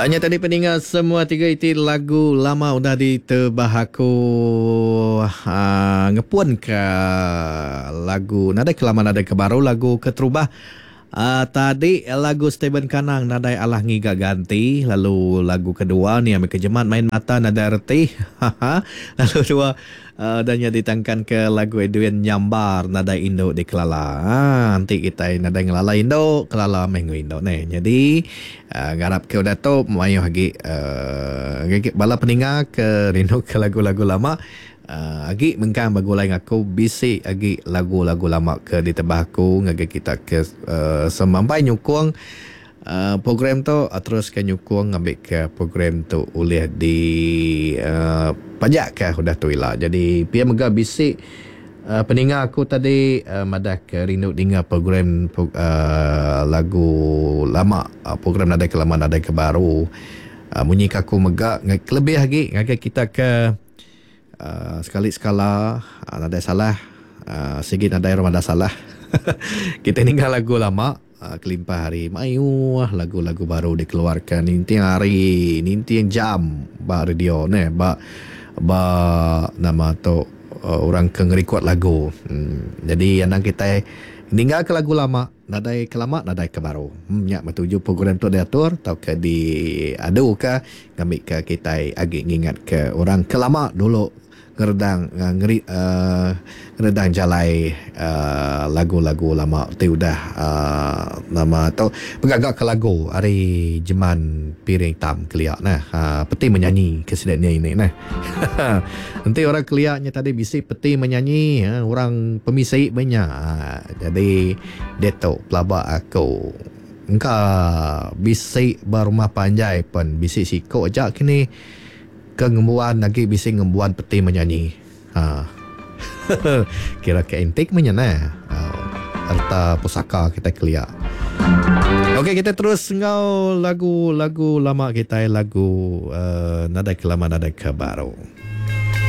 Tanya tadi pendengar semua tiga itu lagu lama udah ditebah aku ngepun ke lagu nadai kelama nadai ke baru lagu keterubah. Tadi lagu Stephen Kanang nadai Allah ngiga ganti, lalu lagu kedua ni Amir Kejemat main mata nadai reti. Lalu dua dan yang ditangkan ke lagu Edwin Nyambar nadai Indo di Kelala. Nanti kita nadai ngelala Indo, Kelala minggu Indo ni. Jadi garap ke udah tu mayu lagi bala peninga ke rindu ke lagu-lagu lama. Agi mengkang bagulai aku bisik agi lagu-lagu lama ke ditebah aku ngagi kita ke semampai nyukung program tu terus ke nyukung ngambil ke program tu oleh di pajak ke udah tu ilah. Jadi pia mega bisik peninga aku tadi madah ke rindu dengar program lagu lama, program nadai ke lama nadai ke baru. Munyi aku mega lebih lagi ngagi kita ke sekali sekala nadai salah sikit nadai Ramadan salah. Kita tinggal lagu lama kelimpah hari mayu lagu-lagu baru dikeluarkan ninti hari ninti yang jam ba radio ne ba nama tu orang ke ngerekod lagu. Jadi yang kita tinggal ke lagu lama nadai ke lama nadai ke baru. Nya metuju program tu diatur tau ke di adu ke ngambil ke kita agi ngingat ke orang ke lama dulu ngeredang jalai lagu-lagu lama tu udah nama tu bergagak ke lagu hari Jeman Piring Tam keliak nah peti menyanyi kesedaknya ini nah. Nanti orang keliaknya tadi bisik peti menyanyi orang pemisai banyak. Jadi detok pelabak aku engkau bisik berumah panjai pun bisik sikok ajak kini kengembuan lagi bising ngembuan peti menyanyi. Kira ke antik menyanyi. Harta pusaka kita kelia. Okey, kita terus ngau lagu-lagu lama kita, lagu nadai ke lama nadai ke baru.